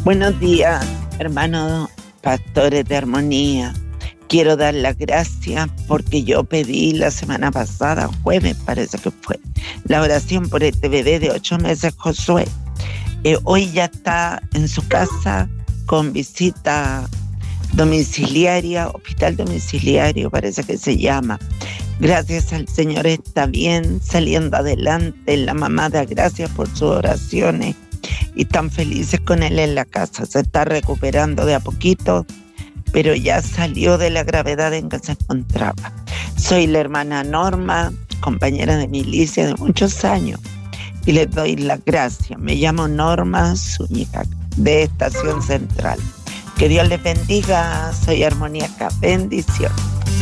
Buenos días, hermanos pastores de Armonía. Quiero dar las gracias porque yo pedí la semana pasada, jueves parece que fue, la oración por este bebé de 8 meses, Josué. Hoy ya está en su casa con visita domiciliaria, hospital domiciliario parece que se llama. Gracias al Señor está bien, saliendo adelante. La mamá da gracias por sus oraciones y están felices con él en la casa. Se está recuperando de a poquito, pero ya salió de la gravedad en que se encontraba. Soy la hermana Norma, compañera de milicia de muchos años, y les doy las gracias. Me llamo Norma Zúñiga, de Estación Central. Que Dios les bendiga. Soy armoníaca. Bendición.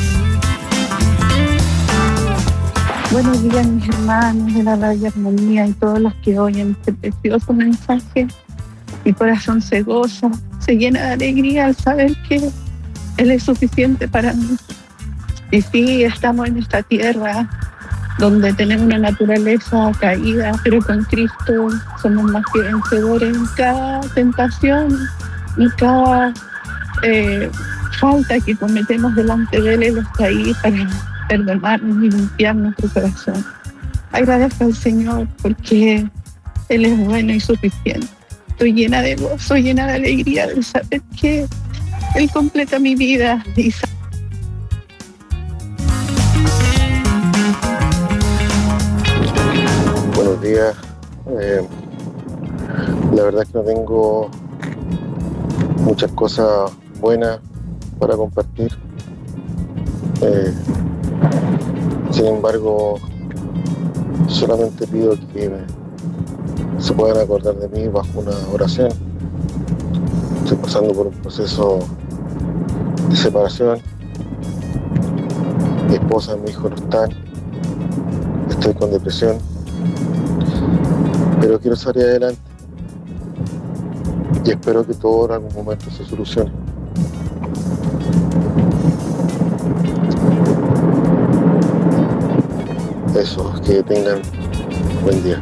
Buenos días, mis hermanos de la Radio Armonía y todos los que oyen este precioso mensaje. Mi corazón se goza, se llena de alegría al saber que Él es suficiente para mí. Y sí, estamos en esta tierra donde tenemos una naturaleza caída, pero con Cristo somos más que vencedores en cada tentación, en cada falta que cometemos delante de Él está ahí para perdonarnos y limpiar nuestro corazón. Agradezco al Señor porque Él es bueno y suficiente. Estoy llena de gozo, llena de alegría de saber que Él completa mi vida. Buenos días. La verdad es que no tengo muchas cosas buenas para compartir. Sin embargo, solamente pido que se puedan acordar de mí bajo una oración. Estoy pasando por un proceso de separación. Mi esposa y mi hijo no están. Estoy con depresión. Pero quiero salir adelante. Y espero que todo en algún momento se solucione. Eso, que tengan buen día.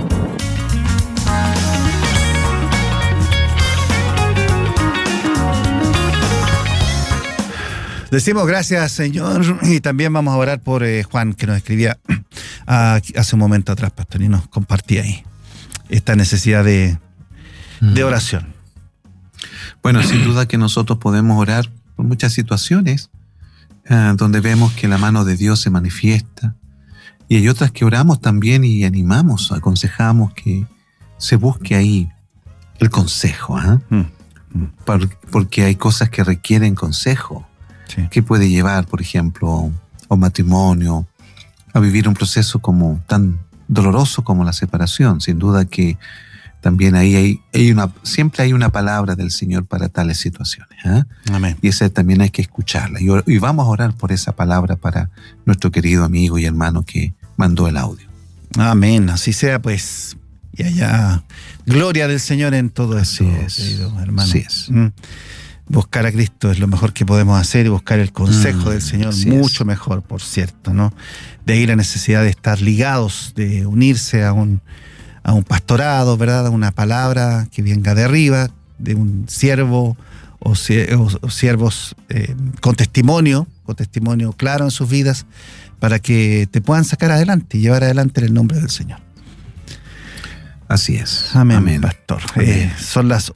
Decimos gracias, Señor, y también vamos a orar por Juan, que nos escribía hace un momento atrás, pastor, y nos compartía ahí esta necesidad de oración. Bueno, sin duda que nosotros podemos orar por muchas situaciones donde vemos que la mano de Dios se manifiesta, y hay otras que oramos también y animamos, aconsejamos que se busque ahí el consejo, porque hay cosas que requieren consejo. Sí. Que puede llevar, por ejemplo, a un matrimonio, a vivir un proceso como tan doloroso como la separación. Sin duda que también ahí siempre hay una palabra del Señor para tales situaciones. Amén. Y esa también hay que escucharla. Y vamos a orar por esa palabra para nuestro querido amigo y hermano que mandó el audio. Amén. Así sea, pues, y haya gloria del Señor en todo eso, querido hermano. Así es. Buscar a Cristo es lo mejor que podemos hacer, y buscar el consejo del Señor mucho mejor, por cierto, ¿no? De ahí la necesidad de estar ligados, de unirse a un pastorado, ¿verdad? A una palabra que venga de arriba, de un siervo o siervos con testimonio claro en sus vidas, para que te puedan sacar adelante y llevar adelante en el nombre del Señor. Así es. Amén, Amén. pastor. Amén. Son las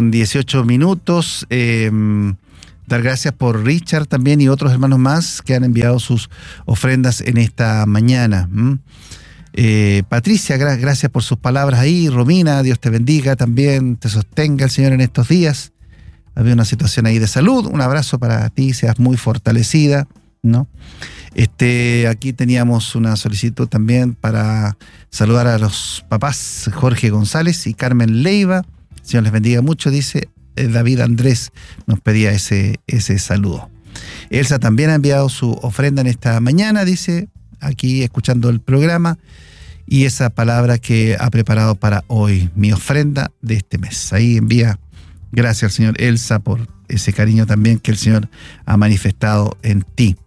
8:18. Dar gracias por Richard también y otros hermanos más que han enviado sus ofrendas en esta mañana. Patricia, gracias por sus palabras ahí. Romina, Dios te bendiga también, te sostenga el Señor en estos días. Había una situación ahí de salud. Un abrazo para ti, seas muy fortalecida, ¿no? Aquí teníamos una solicitud también para saludar a los papás Jorge González y Carmen Leiva. El Señor les bendiga mucho, dice David Andrés, nos pedía ese saludo. Elsa también ha enviado su ofrenda en esta mañana, dice, aquí escuchando el programa, y esa palabra que ha preparado para hoy, mi ofrenda de este mes. Ahí envía gracias al Señor, Elsa, por ese cariño también que el Señor ha manifestado en ti.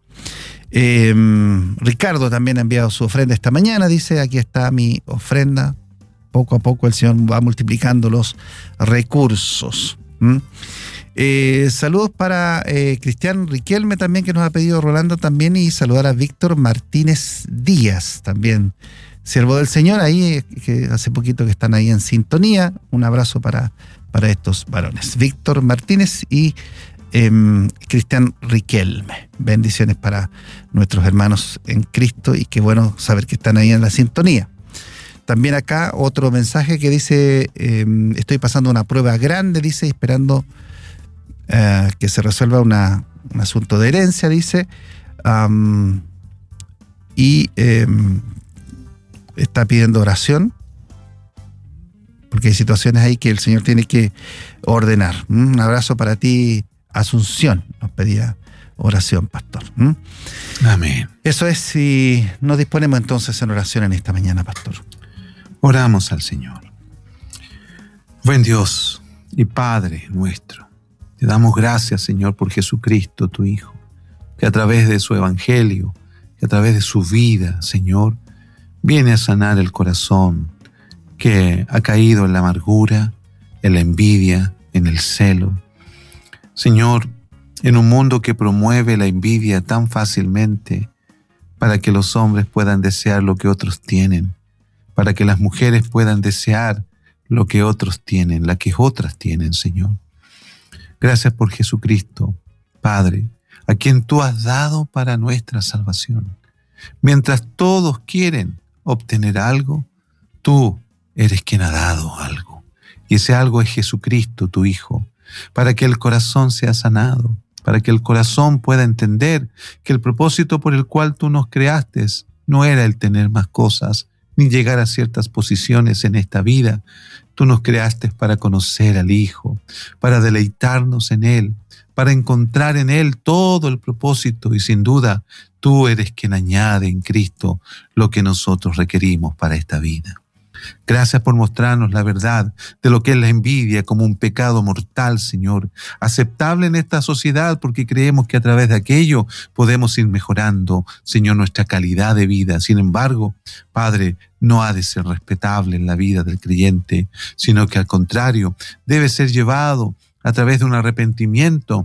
Ricardo también ha enviado su ofrenda esta mañana, dice, aquí está mi ofrenda poco a poco el Señor va multiplicando los recursos. Saludos para Cristian Riquelme también, que nos ha pedido Rolando también, y saludar a Víctor Martínez Díaz también, siervo del Señor, ahí que hace poquito que están ahí en sintonía. Un abrazo para estos varones, Víctor Martínez y Cristian Riquelme. Bendiciones para nuestros hermanos en Cristo, y qué bueno saber que están ahí en la sintonía. También acá otro mensaje que dice: estoy pasando una prueba grande, dice, esperando que se resuelva un asunto de herencia, dice, y está pidiendo oración, porque hay situaciones ahí que el Señor tiene que ordenar. Un abrazo para ti, Asunción, nos pedía oración, pastor. Amén. Eso es, y nos disponemos entonces en oración en esta mañana, pastor. Oramos al Señor. Buen Dios y Padre nuestro, te damos gracias, Señor, por Jesucristo, tu Hijo, que a través de su evangelio, que a través de su vida, Señor, viene a sanar el corazón que ha caído en la amargura, en la envidia, en el celo. Señor, en un mundo que promueve la envidia tan fácilmente para que los hombres puedan desear lo que otros tienen, para que las mujeres puedan desear lo que otros tienen, la que otras tienen, Señor. Gracias por Jesucristo, Padre, a quien tú has dado para nuestra salvación. Mientras todos quieren obtener algo, tú eres quien ha dado algo. Y ese algo es Jesucristo, tu Hijo, para que el corazón sea sanado, para que el corazón pueda entender que el propósito por el cual tú nos creaste no era el tener más cosas, ni llegar a ciertas posiciones en esta vida. Tú nos creaste para conocer al Hijo, para deleitarnos en Él, para encontrar en Él todo el propósito, y sin duda, tú eres quien añade en Cristo lo que nosotros requerimos para esta vida. Gracias por mostrarnos la verdad de lo que es la envidia como un pecado mortal, Señor, aceptable en esta sociedad, porque creemos que a través de aquello podemos ir mejorando, Señor, nuestra calidad de vida. Sin embargo, Padre, no ha de ser respetable en la vida del creyente, sino que al contrario, debe ser llevado a través de un arrepentimiento,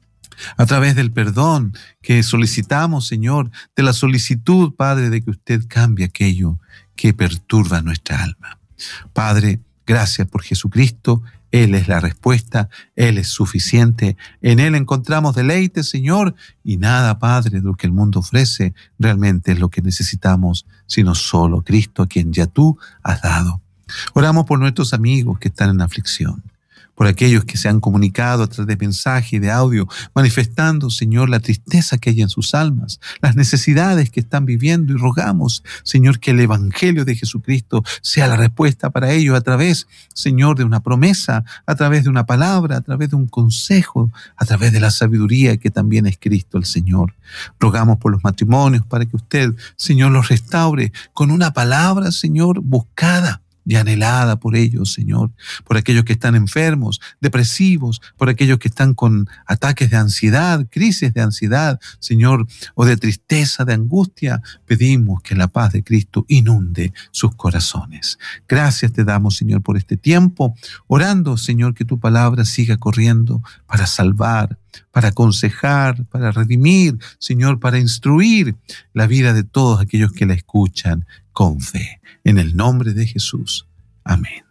a través del perdón que solicitamos, Señor, de la solicitud, Padre, de que usted cambie aquello que perturba nuestra alma. Padre, gracias por Jesucristo. Él es la respuesta, Él es suficiente. En Él encontramos deleite, Señor, y nada, Padre, de lo que el mundo ofrece realmente es lo que necesitamos, sino solo Cristo, a quien ya tú has dado. Oramos por nuestros amigos que están en aflicción, por aquellos que se han comunicado a través de mensaje y de audio, manifestando, Señor, la tristeza que hay en sus almas, las necesidades que están viviendo, y rogamos, Señor, que el Evangelio de Jesucristo sea la respuesta para ellos a través, Señor, de una promesa, a través de una palabra, a través de un consejo, a través de la sabiduría que también es Cristo el Señor. Rogamos por los matrimonios para que usted, Señor, los restaure con una palabra, Señor, buscada y anhelada por ellos, Señor, por aquellos que están enfermos, depresivos, por aquellos que están con ataques de ansiedad, crisis de ansiedad, Señor, o de tristeza, de angustia. Pedimos que la paz de Cristo inunde sus corazones. Gracias te damos, Señor, por este tiempo, orando, Señor, que tu palabra siga corriendo para salvar, para aconsejar, para redimir, Señor, para instruir la vida de todos aquellos que la escuchan con fe. En el nombre de Jesús. Amén.